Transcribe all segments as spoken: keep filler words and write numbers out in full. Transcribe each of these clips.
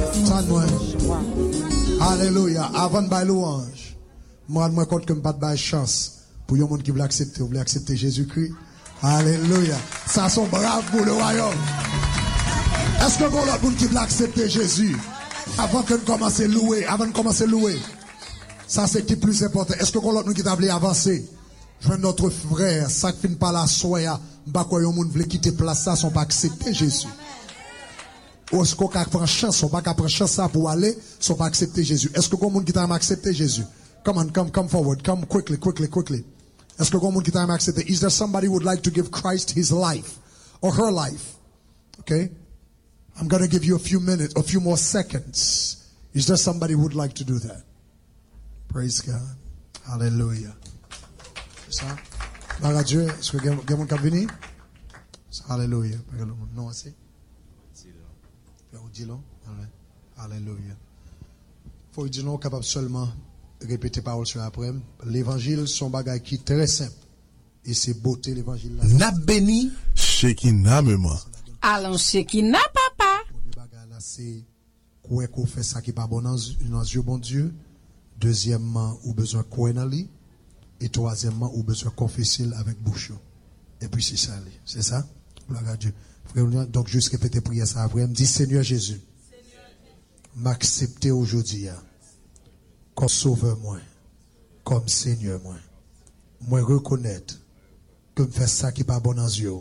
moi. Alléluia. Avant de bailler louange, moi, je me compte que je ne pas de chance pour les gens qui veulent accepter, vous voulez accepter Jésus-Christ. Alléluia. Ça sont braves pour le royaume. Est-ce que vous l'autre qui veut accepter Jésus avant que nous commencions à louer, avant de commencer à louer? Ça, c'est qui plus important. Est-ce que vous l'autre qui veut avancer? Je veux notre frère, ça qui finit par la soya, bah quoi, yon moun vle quitter place ça, sont pas accepter Jésus. Ou est-ce qu'on prend chance, sont pas prendre chance ça pour aller, sont pas accepter Jésus. Est-ce que vous moun qui t'a accepter Jésus? Come on, come, come forward, come quickly, quickly, quickly. Est-ce que vous moun qui t'a accepter? Is there somebody who would like to give Christ his life or her life? Okay, I'm going to give you a few minutes, a few more seconds. Is there somebody who would like to do that? Praise God. Hallelujah. Ça? Gloire à Dieu. Est-ce que quelqu'un qui venu? Alléluia. Non, c'est? Dis-le. Alléluia. Faut dire non capable seulement répéter parole sur après. L'évangile sont bagaille qui très simple. Et c'est beauté l'évangile là. N'a béni. Shekina maman. Allons Shekina papa. Là c'est quoi qu'on fait ça qui pas bon dans dans yeux bon Dieu. Deuxièmement, ou besoin quoi dans lui. Et troisièmement, ou besoin confesser avec bouche. Et puis c'est ça, c'est ça? Gloire à Dieu. Frère, donc juste répéter prière ça après. Me dit Seigneur Jésus, m'accepter aujourd'hui comme sauveur moi, comme Seigneur moi. Moi reconnaître que me fait ça qui pas bon dans yeux.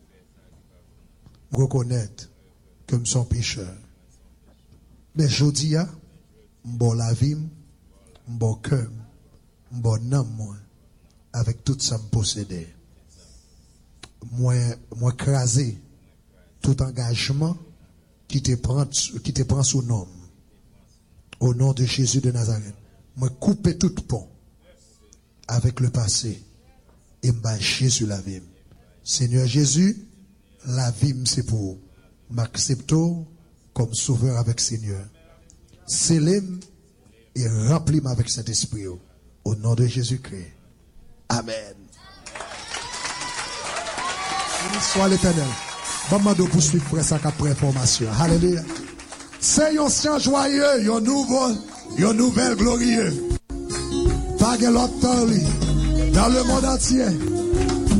Reconnaître que me sont pécheur. Mais aujourd'hui, m'bon la vie, m'bon cœur, m'bon âme moi. Avec tout ça me posséder. Moi, moi craser tout engagement qui te prend, qui te prend sous nom. Au nom de Jésus de Nazareth. Moi couper tout pont avec le passé. Et m'ba Jésus la vie. Seigneur Jésus, la vie c'est pour m'accepter comme sauveur avec Seigneur. Scellez-moi et remplis-moi avec cet esprit. Au nom de Jésus-Christ. Amen. Soit l'éternel. Maman de poursuivre frère ça après information. Alléluia. C'est un ancien joyeux, un nouveau, une nouvelle glorieux. Pas de l'autre dans le monde entier.